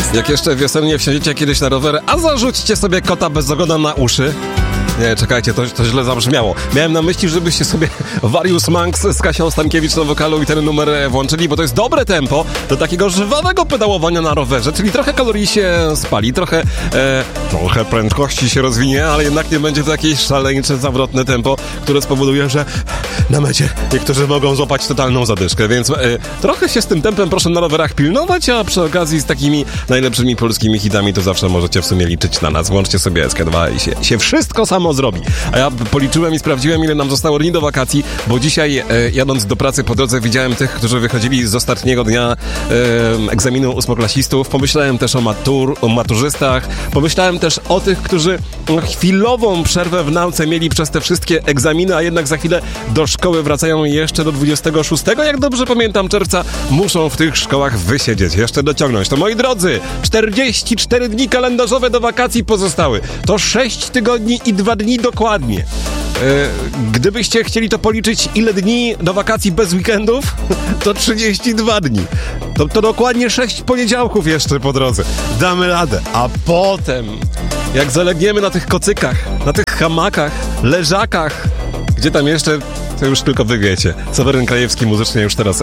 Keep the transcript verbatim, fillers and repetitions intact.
Jak jeszcze wiosennie wsiądziecie kiedyś na rower, a zarzućcie sobie kota bez ogona na uszy. Nie, czekajcie, to, to źle zabrzmiało. Miałem na myśli, żebyście sobie Various Monks z Kasią Stankiewicz na wokalu i ten numer włączyli, bo to jest dobre tempo do takiego żywawego pedałowania na rowerze, czyli trochę kalorii się spali, trochę, e, trochę prędkości się rozwinie, ale jednak nie będzie to jakieś szaleńcze, zawrotne tempo, które spowoduje, że na mecie niektórzy mogą złapać totalną zadyszkę, więc e, trochę się z tym tempem proszę na rowerach pilnować, a przy okazji z takimi najlepszymi polskimi hitami to zawsze możecie w sumie liczyć na nas. Włączcie sobie S K dwa i się, się wszystko samo zrobi. A ja policzyłem i sprawdziłem, ile nam zostało dni do wakacji, bo dzisiaj e, jadąc do pracy po drodze widziałem tych, którzy wychodzili z ostatniego dnia e, egzaminu ósmoklasistów. Pomyślałem też o, matur, o maturzystach. Pomyślałem też o tych, którzy chwilową przerwę w nauce mieli przez te wszystkie egzaminy, a jednak za chwilę do szkoły wracają jeszcze do dwudziestego szóstego. Jak dobrze pamiętam, czerwca muszą w tych szkołach wysiedzieć, jeszcze dociągnąć. To moi drodzy, czterdzieści cztery dni kalendarzowe do wakacji pozostały. To sześć tygodni i dwa dni dokładnie. Gdybyście chcieli to policzyć, ile dni do wakacji bez weekendów, to trzydzieści dwa dni. To, to dokładnie sześć poniedziałków jeszcze po drodze. Damy radę. A potem, jak zalegniemy na tych kocykach, na tych hamakach, leżakach, gdzie tam jeszcze, to już tylko wy wiecie. Seweryn Krajewski muzycznie już teraz